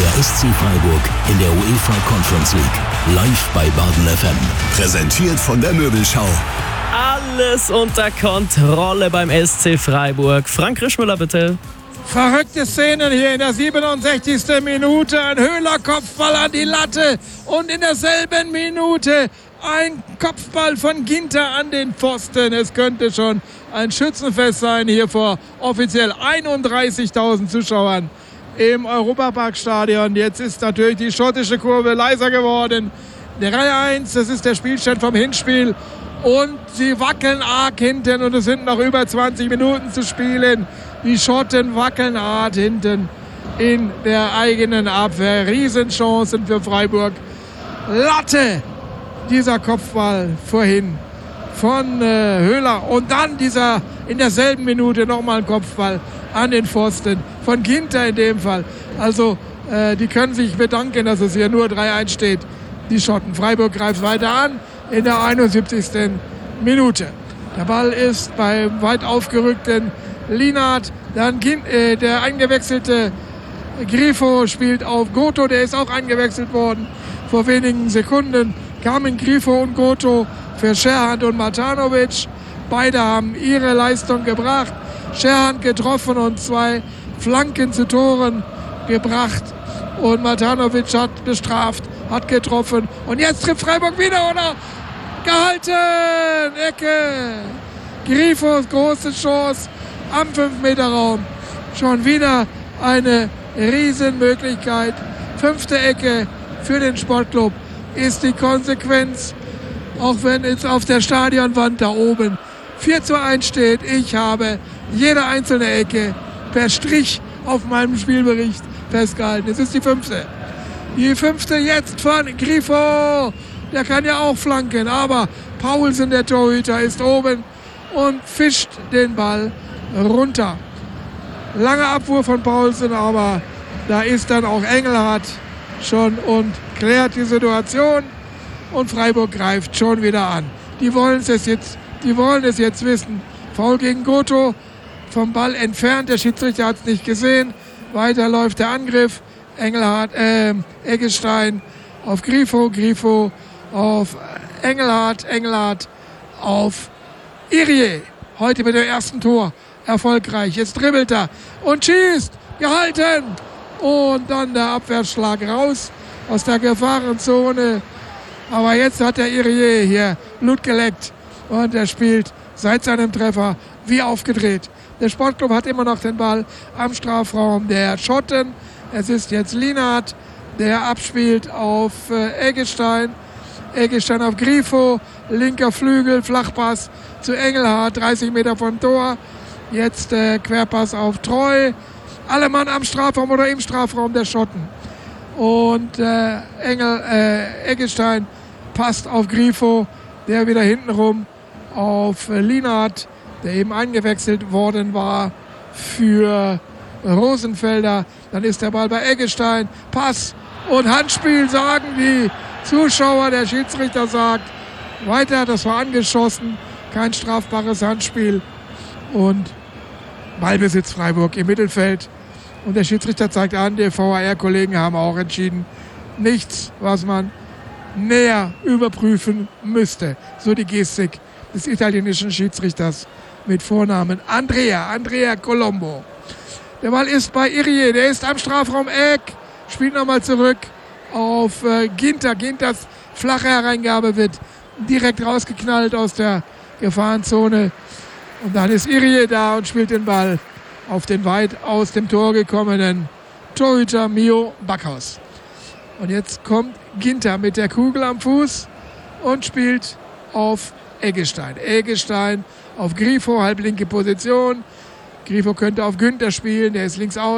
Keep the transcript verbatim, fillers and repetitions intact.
Der S C Freiburg in der UEFA Conference League. Live bei Baden F M. Präsentiert von der Möbelschau. Alles unter Kontrolle beim S C Freiburg. Frank Rischmüller, bitte. Verrückte Szenen hier in der siebenundsechzigsten Minute. Ein Höhler-Kopfball an die Latte. Und in derselben Minute ein Kopfball von Ginter an den Pfosten. Es könnte schon ein Schützenfest sein hier vor offiziell einunddreißigtausend Zuschauern im Europaparkstadion. Jetzt ist natürlich die schottische Kurve leiser geworden. drei eins, das ist der Spielstand vom Hinspiel. Und sie wackeln arg hinten und es sind noch über zwanzig Minuten zu spielen. Die Schotten wackeln arg hinten in der eigenen Abwehr. Riesenchancen für Freiburg. Latte, dieser Kopfball vorhin von äh, Höhler. Und dann dieser in derselben Minute nochmal ein Kopfball an den Pfosten von Ginter in dem Fall. Also äh, die können sich bedanken, dass es hier nur drei eins steht. Die Schotten. Freiburg greift weiter an in der einundsiebzigsten Minute. Der Ball ist beim weit aufgerückten Lienhardt. Dann äh, der eingewechselte Grifo spielt auf Goto. Der ist auch eingewechselt worden. Vor wenigen Sekunden kamen Grifo und Goto für Scherhand und Matanovic. Beide haben ihre Leistung gebracht. Scherhand getroffen und zwei Flanken zu Toren gebracht. Und Matanovic hat bestraft, hat getroffen. Und jetzt trifft Freiburg wieder, oder? Gehalten! Ecke! Grifos große Chance am fünf Meter Raum. Schon wieder eine Riesenmöglichkeit. Fünfte Ecke für den Sportclub ist die Konsequenz. Auch wenn jetzt auf der Stadionwand da oben vier zu eins steht. Ich habe jede einzelne Ecke per Strich auf meinem Spielbericht festgehalten. Es ist die fünfte. Die fünfte jetzt von Grifo. Der kann ja auch flanken, aber Paulsen, der Torhüter, ist oben und fischt den Ball runter. Langer Abwurf von Paulsen, aber da ist dann auch Engelhardt schon und klärt die Situation. Und Freiburg greift schon wieder an. Die wollen es jetzt, die wollen es jetzt wissen. Foul gegen Goto, vom Ball entfernt. Der Schiedsrichter hat es nicht gesehen. Weiter läuft der Angriff. Engelhardt, äh, Eggestein auf Grifo, Grifo auf Engelhardt, Engelhardt auf Irie. Heute mit dem ersten Tor erfolgreich. Jetzt dribbelt er und schießt. Gehalten. Und dann der Abwehrschlag raus aus der Gefahrenzone. Aber jetzt hat der Irie hier Blut geleckt und er spielt seit seinem Treffer wie aufgedreht. Der Sportclub hat immer noch den Ball am Strafraum der Schotten. Es ist jetzt Lienhardt, der abspielt auf äh, Eggestein. Eggestein auf Grifo, linker Flügel, Flachpass zu Engelhardt, dreißig Meter vom Tor. Jetzt äh, Querpass auf Treu. Alle Mann am Strafraum oder im Strafraum der Schotten. Und äh, Engel, äh, Eggestein passt auf Grifo, der wieder hintenrum auf äh, Lienhardt, der eben eingewechselt worden war für Rosenfelder. Dann ist der Ball bei Eggestein. Pass und Handspiel, sagen die Zuschauer. Der Schiedsrichter sagt weiter, das war angeschossen. Kein strafbares Handspiel. Und Ballbesitz Freiburg im Mittelfeld. Und der Schiedsrichter zeigt an, die V A R-Kollegen haben auch entschieden, nichts, was man näher überprüfen müsste. So die Gestik des italienischen Schiedsrichters mit Vornamen Andrea, Andrea Colombo. Der Ball ist bei Irie, der ist am Strafraum Eck, spielt nochmal zurück auf äh, Ginter. Ginters flache Hereingabe wird direkt rausgeknallt aus der Gefahrenzone. Und dann ist Irie da und spielt den Ball auf den weit aus dem Tor gekommenen Torhüter Mio Backhaus. Und jetzt kommt Ginter mit der Kugel am Fuß und spielt auf Eggestein. Eggestein auf Grifo, halblinke Position. Grifo könnte auf Günther spielen, der ist links außen.